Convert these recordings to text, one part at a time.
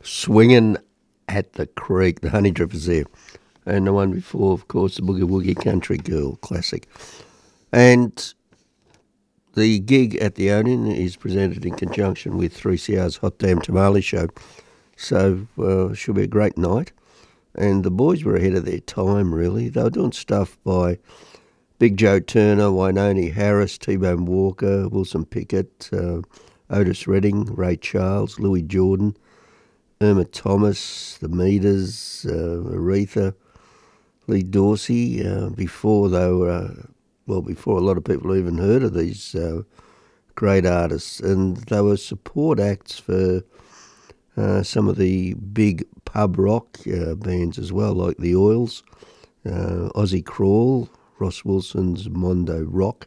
Swinging at the Creek, the Honey Drippers there. And the one before, of course, the Boogie Woogie Country Girl classic. And the gig at the Odeon is presented in conjunction with 3CR's Hot Damn Tamale Show. So should be a great night. And the boys were ahead of their time, really. They were doing stuff by Big Joe Turner, Wynoni Harris, T-Bone Walker, Wilson Pickett, Otis Redding, Ray Charles, Louis Jordan, Irma Thomas, The Meters, Aretha, Lee Dorsey, before they were, before a lot of people even heard of these great artists. And they were support acts for some of the big pub rock bands as well, like The Oils, Ozzy Crawl, Ross Wilson's Mondo Rock,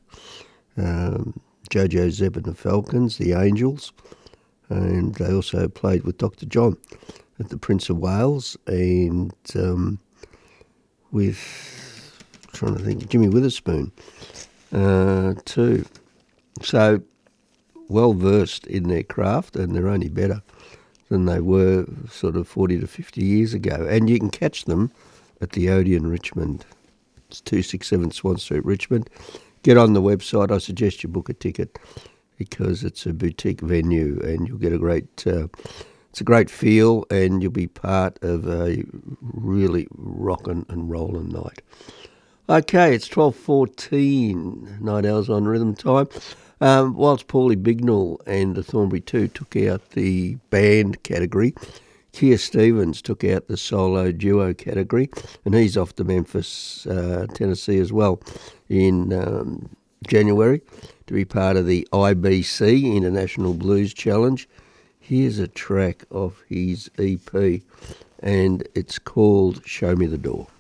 Jojo Zep and the Falcons, The Angels, and they also played with Dr. John at the Prince of Wales, and with, trying to think, Jimmy Witherspoon too. So well versed in their craft, and they're only better than they were sort of 40 to 50 years ago. And you can catch them at the Odeon Richmond. It's 267 Swan Street, Richmond. Get on the website. I suggest you book a ticket because it's a boutique venue and you'll get a great, it's a great feel, and you'll be part of a really rockin' and rollin' night. Okay, it's 12:14, 9 hours on Rhythm Time. Whilst Paulie Bignell and the Thornbury 2 took out the band category, Keir Stevens took out the solo duo category, and he's off to Memphis, Tennessee as well in January to be part of the IBC, International Blues Challenge. Here's a track of his EP, and it's called Show Me the Door.